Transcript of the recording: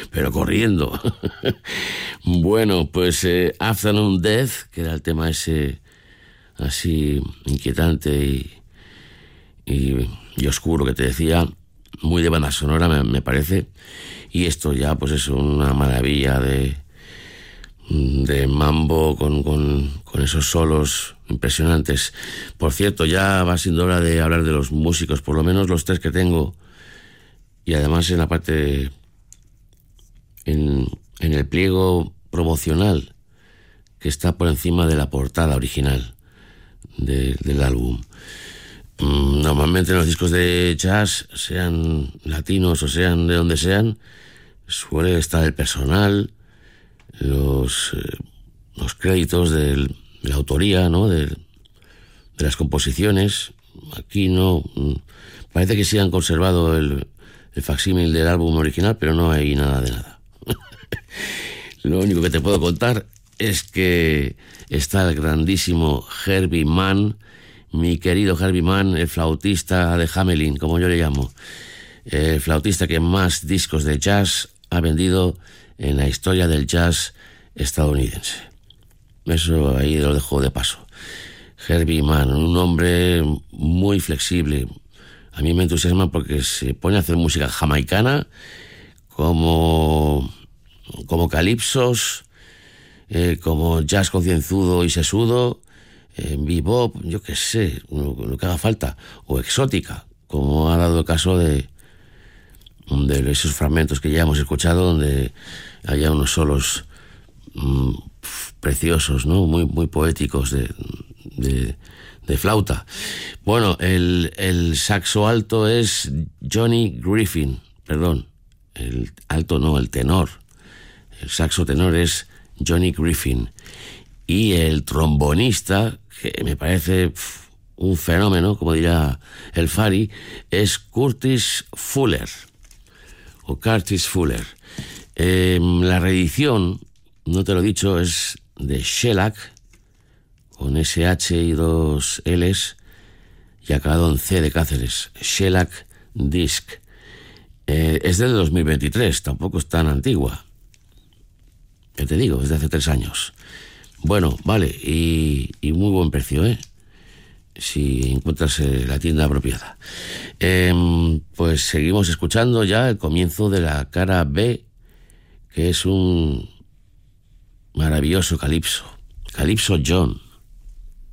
pero corriendo. Bueno, pues Afternoon Death, que era el tema ese así inquietante y oscuro que te decía, muy de banda sonora me parece, y esto ya pues es una maravilla de mambo con esos solos impresionantes. Por cierto, ya va siendo hora de hablar de los músicos, por lo menos los tres que tengo, y además en la parte en el pliego promocional que está por encima de la portada original del álbum. Normalmente en los discos de jazz, sean latinos o sean de donde sean, suele estar el personal, los créditos de la autoría, ¿no? de las composiciones. Aquí no, parece que sí han conservado el facsímil del álbum original, pero no hay nada de nada. Lo único que te puedo contar es que está el grandísimo Herbie Mann, mi querido Herbie Mann, el flautista de Hamelin, como yo le llamo, el flautista que más discos de jazz ha vendido en la historia del jazz estadounidense. Eso ahí lo dejo de paso. Herbie Mann, un hombre muy flexible. A mí me entusiasma porque se pone a hacer música jamaicana como calipsos, como jazz concienzudo y sesudo, bebop, yo qué sé, lo que haga falta, o exótica, como ha dado el caso de esos fragmentos que ya hemos escuchado, donde haya unos solos preciosos, ¿no? Muy, muy poéticos de flauta. Bueno, el saxo alto es Johnny Griffin, perdón, el alto no, el tenor. El saxo tenor es Johnny Griffin. Y el trombonista, que me parece un fenómeno, como dirá el Fari, es Curtis Fuller. La reedición, no te lo he dicho, es de Shellac, con SH y 2 L's, y acabado en C de Cáceres. Shellac Disc. Es del 2023, tampoco es tan antigua. Ya te digo, es de hace 3 años. Bueno, vale, y muy buen precio, si encuentras la tienda apropiada. Pues seguimos escuchando ya el comienzo de la cara B, que es un maravilloso calipso John.